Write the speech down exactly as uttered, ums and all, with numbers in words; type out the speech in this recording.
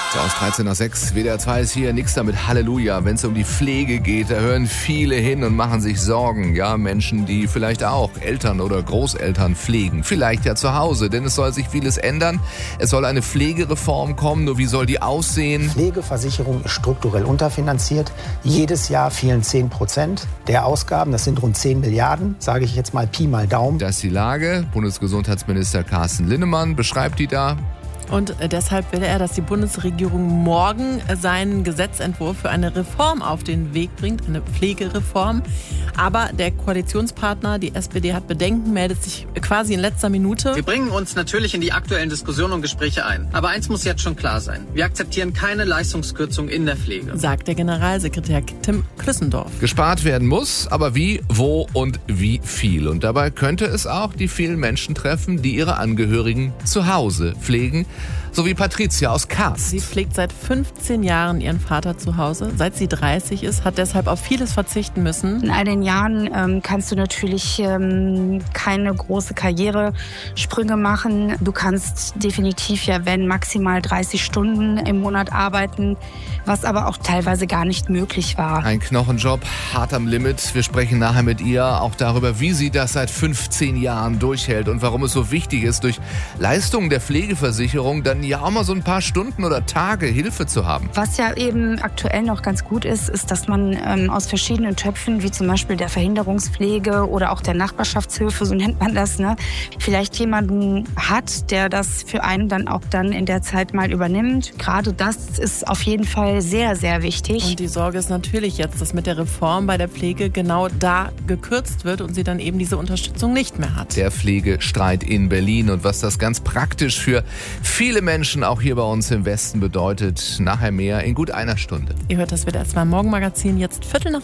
So, aus dreizehn nach sechs, W D R zwei ist hier, nix damit Halleluja. Wenn es um die Pflege geht, da hören viele hin und machen sich Sorgen. Ja, Menschen, die vielleicht auch Eltern oder Großeltern pflegen. Vielleicht ja zu Hause, denn es soll sich vieles ändern. Es soll eine Pflegereform kommen, nur wie soll die aussehen? Pflegeversicherung ist strukturell unterfinanziert. Jedes Jahr fehlen zehn Prozent der Ausgaben. Das sind rund zehn Milliarden, sage ich jetzt mal Pi mal Daumen. Das ist die Lage. Bundesgesundheitsminister Carsten Linnemann beschreibt die da. Und deshalb will er, dass die Bundesregierung morgen seinen Gesetzentwurf für eine Reform auf den Weg bringt, eine Pflegereform. Aber der Koalitionspartner, die S P D, hat Bedenken, meldet sich quasi in letzter Minute. Wir bringen uns natürlich in die aktuellen Diskussionen und Gespräche ein. Aber eins muss jetzt schon klar sein. Wir akzeptieren keine Leistungskürzung in der Pflege, sagt der Generalsekretär Tim Klüssendorf. Gespart werden muss, aber wie, wo und wie viel. Und dabei könnte es auch die vielen Menschen treffen, die ihre Angehörigen zu Hause pflegen. So wie Patricia aus Karst. Sie pflegt seit fünfzehn Jahren ihren Vater zu Hause. Seit sie dreißig ist, hat deshalb auf vieles verzichten müssen. In all den Jahren ähm, kannst du natürlich ähm, keine große Karrieresprünge machen. Du kannst definitiv ja, wenn maximal dreißig Stunden im Monat arbeiten, was aber auch teilweise gar nicht möglich war. Ein Knochenjob, hart am Limit. Wir sprechen nachher mit ihr auch darüber, wie sie das seit fünfzehn Jahren durchhält und warum es so wichtig ist, durch Leistungen der Pflegeversicherung dann ja auch mal so ein paar Stunden oder Tage Hilfe zu haben. Was ja eben aktuell noch ganz gut ist, ist, dass man ähm, aus verschiedenen Töpfen, wie zum Beispiel der Verhinderungspflege oder auch der Nachbarschaftshilfe, so nennt man das, ne, vielleicht jemanden hat, der das für einen dann auch dann in der Zeit mal übernimmt. Gerade das ist auf jeden Fall sehr, sehr wichtig. Und die Sorge ist natürlich jetzt, dass mit der Reform bei der Pflege genau da gekürzt wird und sie dann eben diese Unterstützung nicht mehr hat. Der Pflegestreit in Berlin und was das ganz praktisch für viele Menschen auch hier bei uns im Westen bedeutet. Nachher mehr in gut einer Stunde. Ihr hört das W D R zwei Morgenmagazin jetzt Viertel nach